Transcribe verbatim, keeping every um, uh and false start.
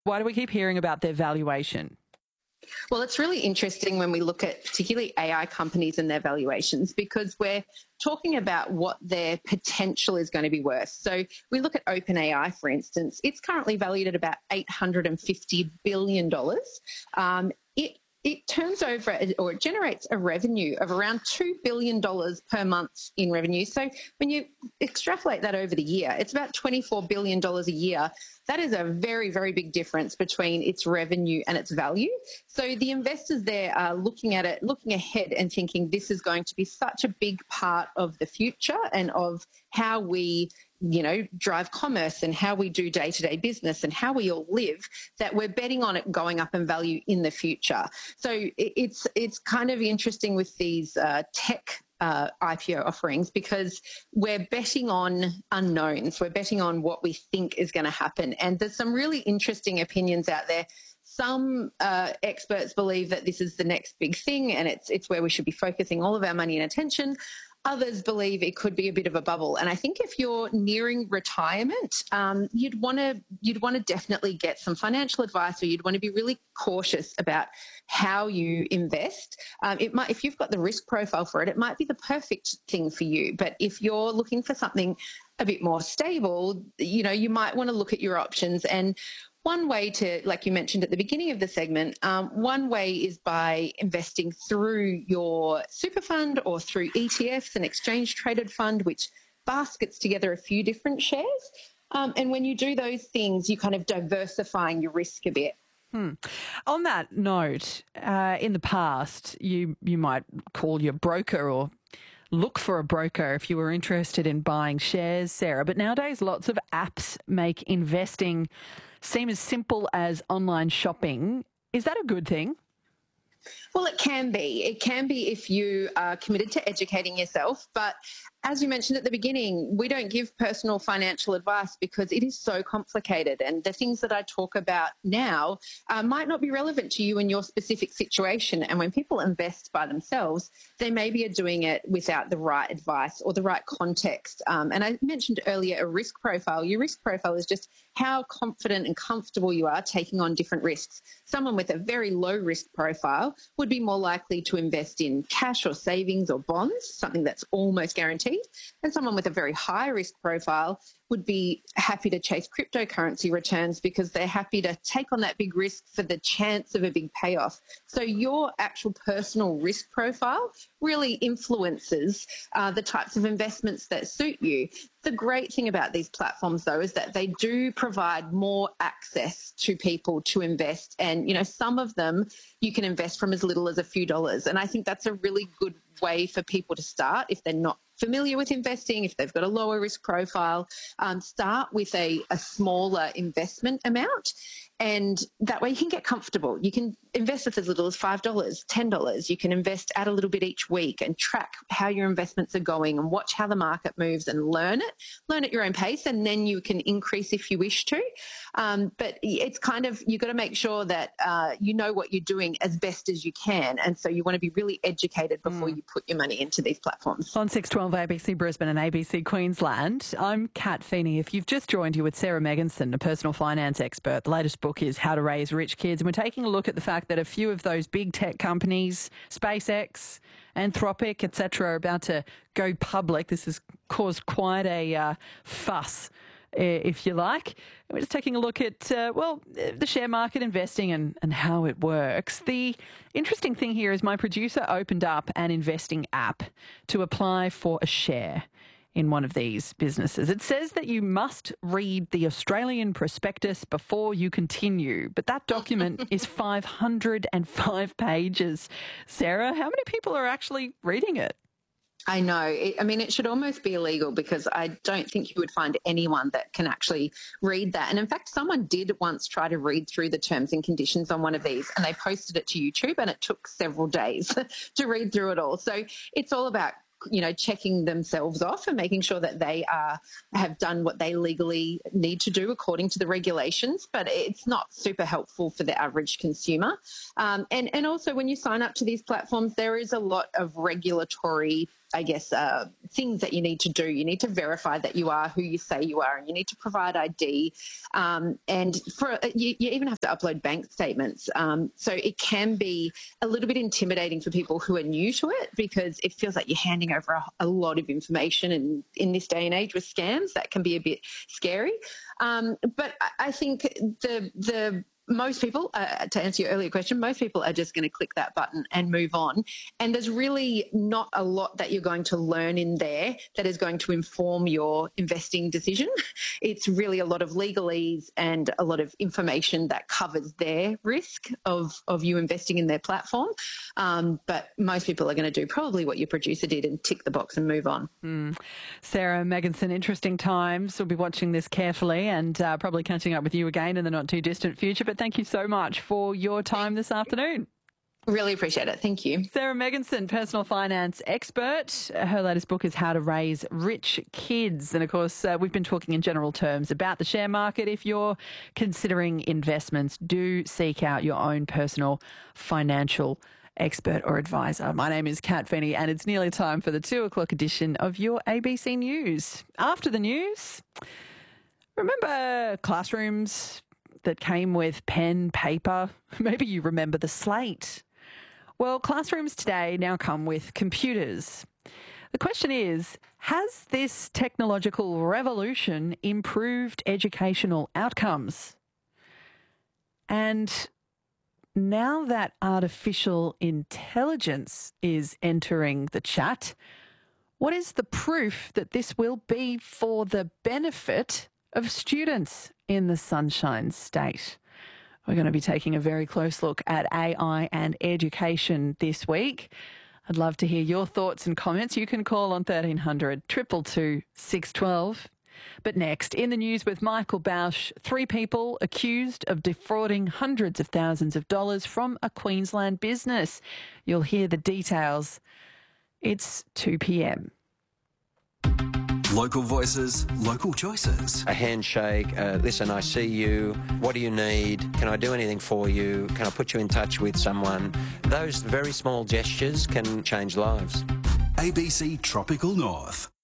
Why do we keep hearing about their valuation? Well, it's really interesting when we look at particularly A I companies and their valuations, because we're talking about what their potential is going to be worth. So we look at OpenAI, for instance. It's currently valued at about eight hundred fifty billion dollars. Um, it It turns over or it generates a revenue of around two billion dollars per month in revenue. So when you extrapolate that over the year, it's about twenty-four billion dollars a year. That is a very, very big difference between its revenue and its value. So the investors there are looking at it, looking ahead and thinking this is going to be such a big part of the future and of how we you know, drive commerce and how we do day-to-day business and how we all live, that we're betting on it going up in value in the future. So it's it's kind of interesting with these uh, tech uh, I P O offerings, because we're betting on unknowns. We're betting on what we think is going to happen. And there's some really interesting opinions out there. Some uh, experts believe that this is the next big thing and it's it's where we should be focusing all of our money and attention. Others believe it could be a bit of a bubble. And I think if you're nearing retirement, um, you'd want to you'd want to definitely get some financial advice, or you'd want to be really cautious about how you invest. Um, it might, if you've got the risk profile for it, it might be the perfect thing for you. But if you're looking for something a bit more stable, you know, you might want to look at your options. And one way to, like you mentioned at the beginning of the segment, um, one way is by investing through your super fund or through E T Fs, an exchange traded fund, which baskets together a few different shares. Um, and when you do those things, you're kind of diversifying your risk a bit. Hmm. On that note, uh, in the past, you you might call your broker or look for a broker if you were interested in buying shares, Sarah. But nowadays, lots of apps make investing seem as simple as online shopping. Is that a good thing? Well, it can be. It can be if you are committed to educating yourself. But as you mentioned at the beginning, we don't give personal financial advice because it is so complicated. And the things that I talk about now uh, might not be relevant to you in your specific situation. And when people invest by themselves, they maybe are doing it without the right advice or the right context. Um, and I mentioned earlier a risk profile. Your risk profile is just how confident and comfortable you are taking on different risks. Someone with a very low risk profile would be more likely to invest in cash or savings or bonds, something that's almost guaranteed. And someone with a very high risk profile would be happy to chase cryptocurrency returns because they're happy to take on that big risk for the chance of a big payoff. So your actual personal risk profile really influences uh, the types of investments that suit you. The great thing about these platforms, though, is that they do provide more access to people to invest. And, you know, some of them you can invest from as little as a few dollars. And I think that's a really good way for people to start if they're not familiar with investing, if they've got a lower risk profile. Um, start with a, a smaller investment amount. And that way you can get comfortable. You can invest with as little as five dollars, ten dollars. You can invest at a little bit each week and track how your investments are going and watch how the market moves and learn it. Learn at your own pace, and then you can increase if you wish to. Um, but it's kind of, you've got to make sure that uh, you know what you're doing as best as you can. And so you want to be really educated before mm. you put your money into these platforms. On six twelve A B C Brisbane and A B C Queensland, I'm Kat Feeney. If you've just joined, you with Sarah Megginson, a personal finance expert. The latest book is How to Raise Rich Kids. And we're taking a look at the fact that a few of those big tech companies, SpaceX, Anthropic, et cetera, are about to go public. This has caused quite a uh, fuss, if you like. And we're just taking a look at, uh, well, the share market, investing and, and how it works. The interesting thing here is my producer opened up an investing app to apply for a share in one of these businesses. It says that you must read the Australian prospectus before you continue, but that document is five hundred five pages. Sarah, how many people are actually reading it? I know. It, I mean, it should almost be illegal because I don't think you would find anyone that can actually read that. And in fact, someone did once try to read through the terms and conditions on one of these, and they posted it to YouTube, and it took several days to read through it all. So it's all about, you know, checking themselves off and making sure that they are have done what they legally need to do according to the regulations. But it's not super helpful for the average consumer. Um, and, and also when you sign up to these platforms, there is a lot of regulatory I guess, uh, things that you need to do. You need to verify that you are who you say you are, and you need to provide I D. Um, and for you, you even have to upload bank statements. Um, so it can be a little bit intimidating for people who are new to it, because it feels like you're handing over a, a lot of information. And in this day and age with scams, that can be a bit scary. Um, but I think the the most people, uh, to answer your earlier question, most people are just going to click that button and move on. And there's really not a lot that you're going to learn in there that is going to inform your investing decision. It's really a lot of legalese and a lot of information that covers their risk of, of you investing in their platform. Um, but most people are going to do probably what your producer did and tick the box and move on. Mm. Sarah Megginson, interesting times. We'll be watching this carefully and uh, probably catching up with you again in the not too distant future. But thank you so much for your time this afternoon. Really appreciate it. Thank you. Sarah Megginson, personal finance expert. Her latest book is How to Raise Rich Kids. And, of course, uh, we've been talking in general terms about the share market. If you're considering investments, do seek out your own personal financial expert or advisor. My name is Kat Feeney, and it's nearly time for the two o'clock edition of your A B C News. After the news, remember classrooms that came with pen, paper? Maybe you remember the slate. Well, classrooms today now come with computers. The question is, has this technological revolution improved educational outcomes? And now that artificial intelligence is entering the chat, what is the proof that this will be for the benefit of students in the Sunshine State? We're going to be taking a very close look at A I and education this week. I'd love to hear your thoughts and comments. You can call on thirteen hundred, two two two, six one two. But next, in the news with Michael Bausch, three people accused of defrauding hundreds of thousands of dollars from a Queensland business. You'll hear the details. It's two p m. Local voices, local choices. A handshake, uh, listen, I see you, what do you need, can I do anything for you, can I put you in touch with someone? Those very small gestures can change lives. A B C Tropical North.